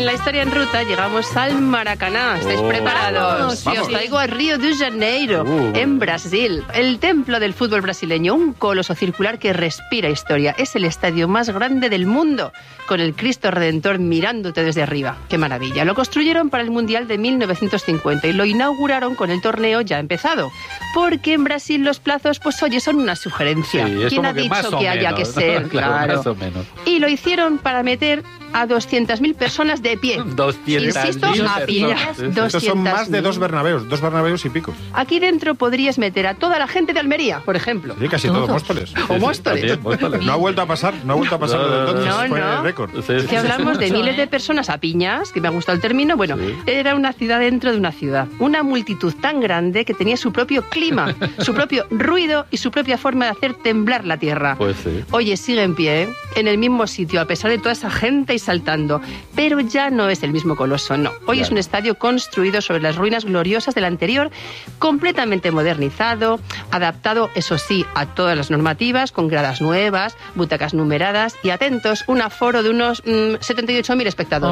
la historia en ruta llegamos al Maracaná. ¿Estáis preparados? Vamos. Y os traigo a Río de Janeiro, en Brasil. El templo del fútbol brasileño, un coloso circular que respira historia. Es el estadio más grande del mundo, con el Cristo Redentor mirándote desde arriba. ¡Qué maravilla! Lo construyeron para el Mundial de 1950 y lo inauguraron con el torneo ya empezado. Porque en Brasil los plazos, pues oye, son una sugerencia. Sí, ¿Quién ha dicho que haya que ser? Claro, más o menos. Y lo hicieron para meter a 200.000 personas de pie. 200.000 Insisto, a pillas. Estos son más de 2 Bernabéus y pico. Aquí dentro podrías meter a toda la gente de Almería, por ejemplo. Sí, casi todo Móstoles. O Móstoles. No ha vuelto a pasar desde entonces. No, fue no. récord. Si hablamos de miles de personas a piñas, que me ha gustado el término, bueno, era una ciudad dentro de una ciudad. Una multitud tan grande que tenía su propio clima, su propio ruido y su propia forma de hacer temblar la tierra. Pues sí. Oye, sigue en pie, en el mismo sitio, a pesar de toda esa gente y saltando. Pero ya no es el mismo coloso, no. Hoy es un estadio construido sobre las ruinas gloriosas del anterior, completamente modernizado, adaptado, eso sí, a todas las normativas, con gradas nuevas, butacas numeradas y, atentos, un aforo de unos 78.000 espectadores.